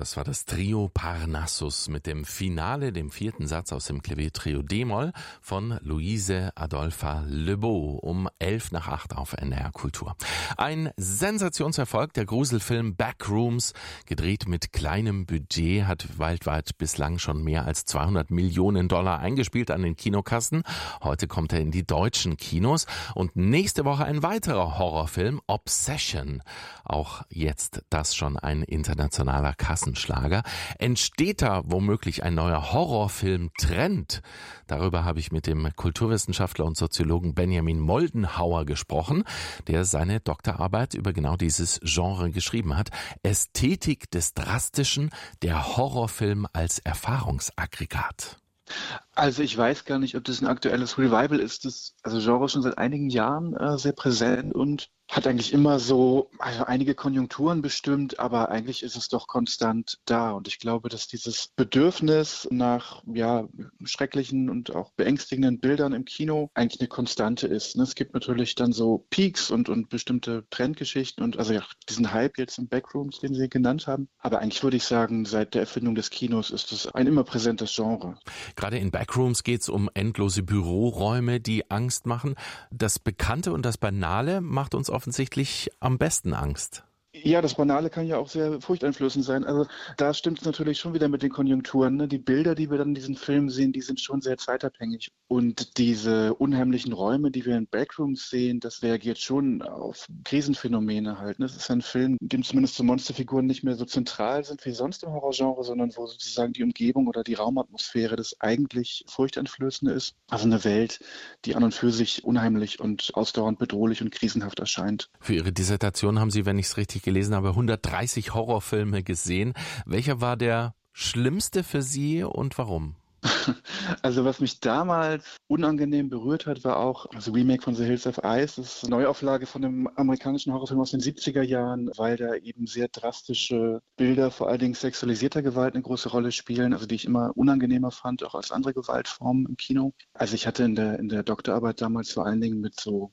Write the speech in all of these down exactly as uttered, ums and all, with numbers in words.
Das war das Trio Parnassus mit dem Finale, dem vierten Satz aus dem Klaviertrio D-Moll von Louise Adolpha Lebeau um elf nach acht auf N D R Kultur. Ein Sensationserfolg, der Gruselfilm Backrooms, gedreht mit kleinem Budget, hat weltweit bislang schon mehr als zweihundert Millionen Dollar eingespielt an den Kinokassen. Heute kommt er in die deutschen Kinos und nächste Woche ein weiterer Horrorfilm, Obsession. Auch jetzt das schon ein internationaler Kassenschlager. Entsteht da womöglich ein neuer Horrorfilm-Trend? Darüber habe ich mit dem Kulturwissenschaftler und Soziologen Benjamin Moldenhauer gesprochen, der seine Doktorarbeit über genau dieses Genre geschrieben hat. Ästhetik des Drastischen, der Horrorfilm als Erfahrungsaggregat. Also ich weiß gar nicht, ob das ein aktuelles Revival ist. Das also Genre schon seit einigen Jahren äh, sehr präsent und hat eigentlich immer so also einige Konjunkturen bestimmt, aber eigentlich ist es doch konstant da. Und ich glaube, dass dieses Bedürfnis nach ja schrecklichen und auch beängstigenden Bildern im Kino eigentlich eine Konstante ist. Ne? Es gibt natürlich dann so Peaks und, und bestimmte Trendgeschichten und also ja, diesen Hype jetzt im Backrooms, den Sie genannt haben. Aber eigentlich würde ich sagen, seit der Erfindung des Kinos ist es ein immer präsentes Genre. Gerade in Backrooms geht es um endlose Büroräume, die Angst machen. Das Bekannte und das Banale macht uns offensichtlich am besten Angst. Ja, das Banale kann ja auch sehr furchteinflößend sein. Also da stimmt es natürlich schon wieder mit den Konjunkturen. Ne? Die Bilder, die wir dann in diesen Filmen sehen, die sind schon sehr zeitabhängig. Und diese unheimlichen Räume, die wir in Backrooms sehen, das reagiert schon auf Krisenphänomene halt. Ne? Das ist ein Film, in dem zumindest so Monsterfiguren nicht mehr so zentral sind wie sonst im Horrorgenre, sondern wo sozusagen die Umgebung oder die Raumatmosphäre das eigentlich Furchteinflößende ist. Also eine Welt, die an und für sich unheimlich und ausdauernd bedrohlich und krisenhaft erscheint. Für Ihre Dissertation haben Sie, wenn ich es richtig gelesen habe, hundertdreißig Horrorfilme gesehen. Welcher war der schlimmste für Sie und warum? Also was mich damals unangenehm berührt hat, war auch das Remake von The Hills of Ice. Das ist eine Neuauflage von einem amerikanischen Horrorfilm aus den siebziger Jahren, weil da eben sehr drastische Bilder, vor allen Dingen sexualisierter Gewalt, eine große Rolle spielen, also die ich immer unangenehmer fand, auch als andere Gewaltformen im Kino. Also ich hatte in der, in der Doktorarbeit damals vor allen Dingen mit so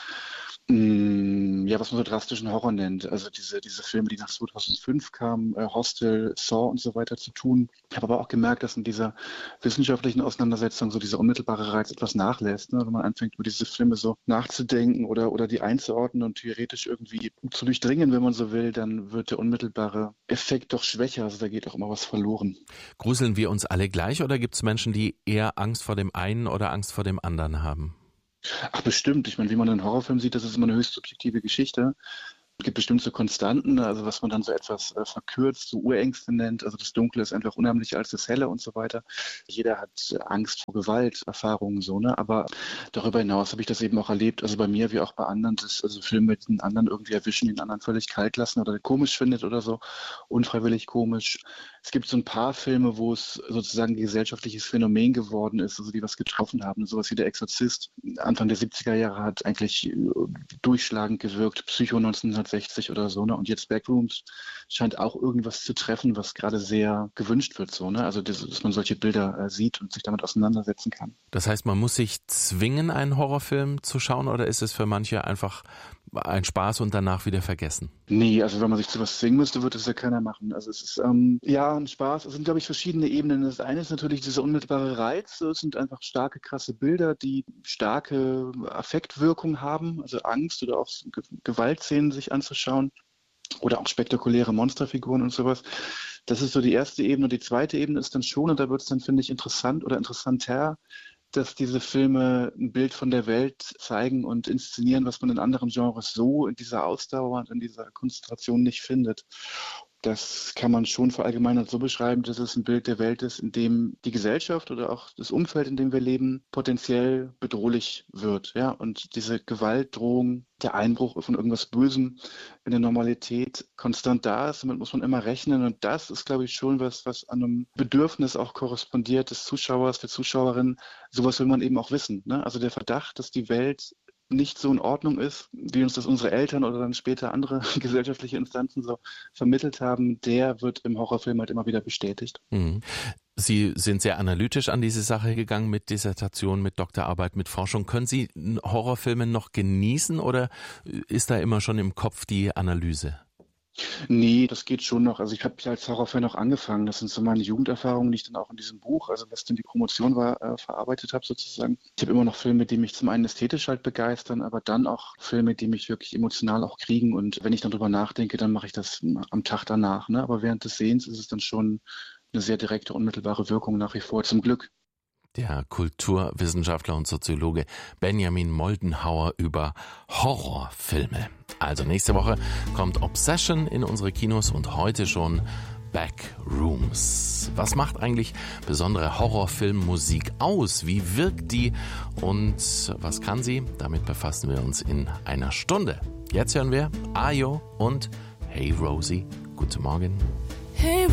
ja, was man so drastischen Horror nennt. Also diese, diese Filme, die nach zweitausendfünf kamen, äh, Hostel, Saw und so weiter zu tun. Ich habe aber auch gemerkt, dass in dieser wissenschaftlichen Auseinandersetzung so dieser unmittelbare Reiz etwas nachlässt, ne? Wenn man anfängt, über diese Filme so nachzudenken oder, oder die einzuordnen und theoretisch irgendwie zu durchdringen, wenn man so will, dann wird der unmittelbare Effekt doch schwächer. Also da geht auch immer was verloren. Gruseln wir uns alle gleich oder gibt es Menschen, die eher Angst vor dem einen oder Angst vor dem anderen haben? Ach, bestimmt. Ich meine, wie man einen Horrorfilm sieht, das ist immer eine höchst subjektive Geschichte. Es gibt bestimmt so Konstanten, also was man dann so etwas äh, verkürzt, so Urängste nennt. Also das Dunkle ist einfach unheimlicher als das Helle und so weiter. Jeder hat Angst vor Gewalterfahrungen so, ne? Aber darüber hinaus habe ich das eben auch erlebt, also bei mir wie auch bei anderen, dass also Filme mit den anderen irgendwie erwischen, den anderen völlig kalt lassen oder komisch findet oder so, unfreiwillig komisch. Es gibt so ein paar Filme, wo es sozusagen ein gesellschaftliches Phänomen geworden ist, also die was getroffen haben. Sowas wie Der Exorzist Anfang der siebziger Jahre hat eigentlich durchschlagend gewirkt, Psycho neunzehnhundertsechzig oder so, ne? Und jetzt Backrooms scheint auch irgendwas zu treffen, was gerade sehr gewünscht wird, so, ne? Also das, dass man solche Bilder äh, sieht und sich damit auseinandersetzen kann. Das heißt, man muss sich zwingen, einen Horrorfilm zu schauen, oder ist es für manche einfach ein Spaß und danach wieder vergessen? Nee, also wenn man sich zu was zwingen müsste, wird das ja keiner machen. Also es ist ähm, ja ein Spaß. Es sind, glaube ich, verschiedene Ebenen. Das eine ist natürlich dieser unmittelbare Reiz. Es sind einfach starke, krasse Bilder, die starke Affektwirkung haben, also Angst oder auch Gewaltszenen sich anzuschauen oder auch spektakuläre Monsterfiguren und sowas. Das ist so die erste Ebene. Und die zweite Ebene ist dann schon, und da wird es dann, finde ich, interessant oder interessanter, dass diese Filme ein Bild von der Welt zeigen und inszenieren, was man in anderen Genres so in dieser Ausdauer und in dieser Konzentration nicht findet. Das kann man schon verallgemeinert so beschreiben, dass es ein Bild der Welt ist, in dem die Gesellschaft oder auch das Umfeld, in dem wir leben, potenziell bedrohlich wird. Ja? Und diese Gewaltdrohung, der Einbruch von irgendwas Bösem in der Normalität konstant da ist. Damit muss man immer rechnen. Und das ist, glaube ich, schon was, was an einem Bedürfnis auch korrespondiert des Zuschauers, der Zuschauerin. Sowas will man eben auch wissen. Ne? Also der Verdacht, dass die Welt nicht so in Ordnung ist, wie uns das unsere Eltern oder dann später andere gesellschaftliche Instanzen so vermittelt haben, der wird im Horrorfilm halt immer wieder bestätigt. Mhm. Sie sind sehr analytisch an diese Sache gegangen mit Dissertation, mit Doktorarbeit, mit Forschung. Können Sie Horrorfilme noch genießen oder ist da immer schon im Kopf die Analyse? Nee, das geht schon noch. Also ich habe ja als Horrorfan auch angefangen. Das sind so meine Jugenderfahrungen, die ich dann auch in diesem Buch, also was dann die Promotion war, äh, verarbeitet habe sozusagen. Ich habe immer noch Filme, die mich zum einen ästhetisch halt begeistern, aber dann auch Filme, die mich wirklich emotional auch kriegen. Und wenn ich dann drüber nachdenke, dann mache ich das am Tag danach. Ne? Aber während des Sehens ist es dann schon eine sehr direkte, unmittelbare Wirkung nach wie vor, zum Glück. Der Kulturwissenschaftler und Soziologe Benjamin Moldenhauer über Horrorfilme. Also nächste Woche kommt Obsession in unsere Kinos und heute schon Backrooms. Was macht eigentlich besondere Horrorfilmmusik aus? Wie wirkt die und was kann sie? Damit befassen wir uns in einer Stunde. Jetzt hören wir Ayo und Hey Rosie. Guten Morgen. Hey